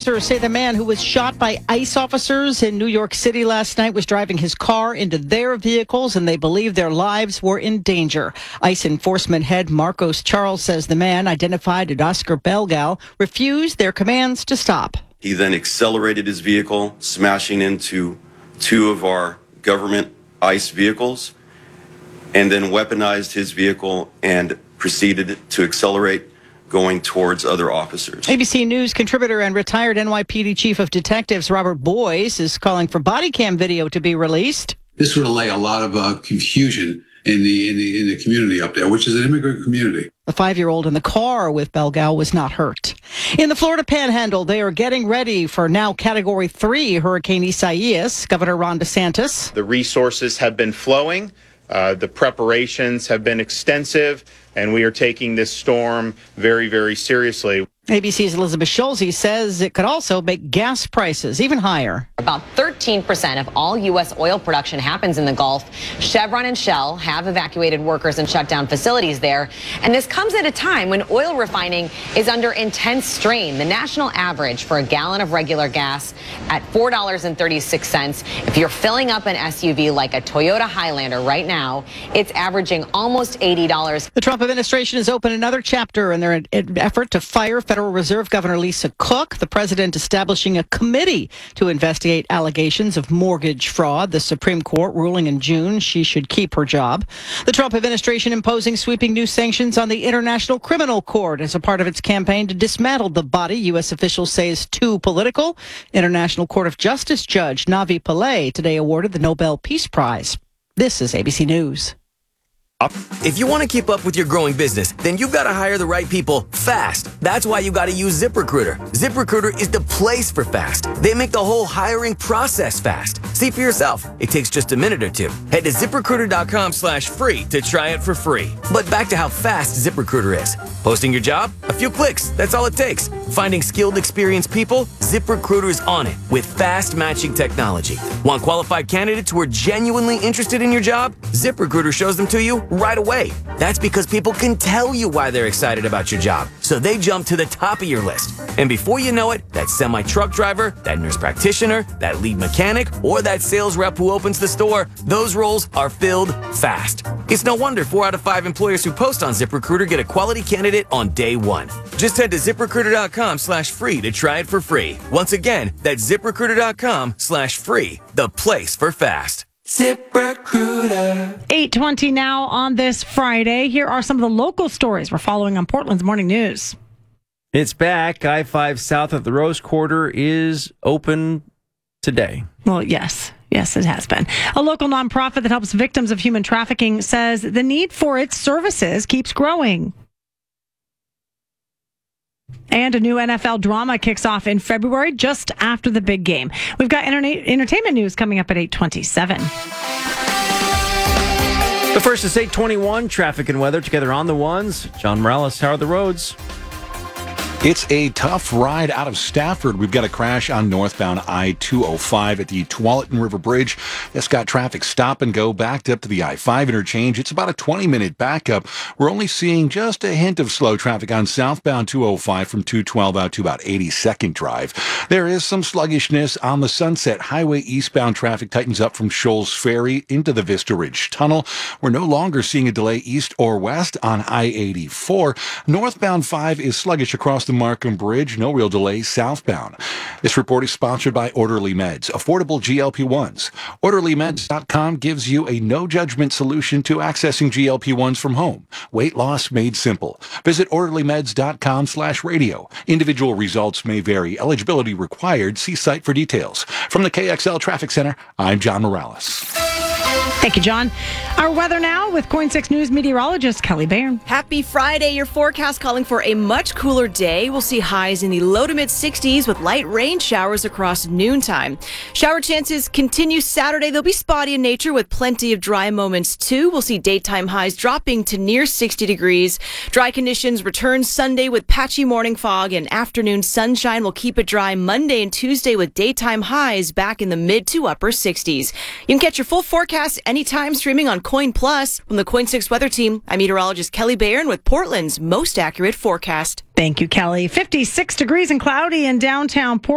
Officers say the man who was shot by ICE officers in New York City last night was driving his car into their vehicles, and they believe their lives were in danger. ICE enforcement head Marcos Charles says the man, identified as Oscar Belgal, refused their commands to stop. He then accelerated his vehicle, smashing into two of our government ICE vehicles, and then weaponized his vehicle and proceeded to accelerate, going towards other officers. ABC News contributor and retired NYPD Chief of Detectives Robert Boyce is calling for body cam video to be released. This would allay a lot of confusion in the community up there, which is an immigrant community. The 5-year-old in the car with Belgal was not hurt. In the Florida Panhandle, they are getting ready for now Category 3 Hurricane Isaias. Governor Ron DeSantis. The resources have been flowing. The preparations have been extensive, and we are taking this storm very, very seriously. ABC's Elizabeth Schulze says it could also make gas prices even higher. About 13% of all U.S. oil production happens in the Gulf. Chevron and Shell have evacuated workers and shut down facilities there. And this comes at a time when oil refining is under intense strain. The national average for a gallon of regular gas at $4.36. If you're filling up an SUV like a Toyota Highlander right now, it's averaging almost $80. The Trump administration has opened another chapter in their effort to fire Federal Reserve Governor Lisa Cook. The president establishing a committee to investigate allegations of mortgage fraud. The Supreme Court ruling in June she should keep her job. The Trump administration imposing sweeping new sanctions on the International Criminal Court as a part of its campaign to dismantle the body U.S. officials say is too political. International Court of Justice Judge Navi Pillay today awarded the Nobel Peace Prize. This is ABC News. If you want to keep up with your growing business, then you've got to hire the right people fast. That's why you got to use ZipRecruiter. ZipRecruiter is the place for fast. They make the whole hiring process fast. See for yourself. It takes just a minute or two. Head to ZipRecruiter.com/free to try it for free. But back to how fast ZipRecruiter is. Posting your job? A few clicks. That's all it takes. Finding skilled, experienced people? ZipRecruiter's on it with fast matching technology. Want qualified candidates who are genuinely interested in your job? ZipRecruiter shows them to you right away. That's because people can tell you why they're excited about your job, so they jump to the top of your list. And before you know it, that semi-truck driver, that nurse practitioner, that lead mechanic, or that sales rep who opens the store, those roles are filled fast. It's no wonder 4 out of 5 employers who post on ZipRecruiter get a quality candidate on day one. Just head to ZipRecruiter.com/free to try it for free. Once again, that's ZipRecruiter.com/free, the place for fast. ZipRecruiter. 8:20 now on this Friday. Here are some of the local stories we're following on Portland's Morning News. It's back. I-5 south of the Rose Quarter is open today. Well, yes. Yes, it has been. A local nonprofit that helps victims of human trafficking says the need for its services keeps growing. And a new NFL drama kicks off in February, just after the big game. We've got entertainment news coming up at 8:27. The first is 8:21. Traffic and weather together on the ones. John Morales, how are the roads? It's a tough ride out of Stafford. We've got a crash on northbound I-205 at the Tualatin River Bridge. That's got traffic stop and go backed up to the I-5 interchange. It's about a 20-minute backup. We're only seeing just a hint of slow traffic on southbound 205 from 212 out to about 82nd Drive. There is some sluggishness on the Sunset Highway. Eastbound traffic tightens up from Shoals Ferry into the Vista Ridge Tunnel. We're no longer seeing a delay east or west on I-84. Northbound 5 is sluggish across the Markham Bridge. No real delay southbound. This report is sponsored by Orderly Meds, affordable GLP-1s. OrderlyMeds.com gives you a no-judgment solution to accessing GLP-1s from home. Weight loss made simple. Visit OrderlyMeds.com/radio. Individual results may vary. Eligibility required. See site for details. From the KXL Traffic Center, I'm John Morales. Thank you, John. Our weather now with KOIN 6 News meteorologist Kelly Bayern. Happy Friday. Your forecast calling for a much cooler day. We'll see highs in the low to mid 60s with light rain showers across noontime. Shower chances continue Saturday. They'll be spotty in nature with plenty of dry moments too. We'll see daytime highs dropping to near 60 degrees. Dry conditions return Sunday with patchy morning fog, and afternoon sunshine will keep it dry Monday and Tuesday with daytime highs back in the mid to upper 60s. You can catch your full forecast anytime streaming on KOIN Plus. From the KOIN 6 Weather Team, I'm meteorologist Kelly Bayern with Portland's most accurate forecast. Thank you, Kelly. 56 degrees and cloudy in downtown Portland.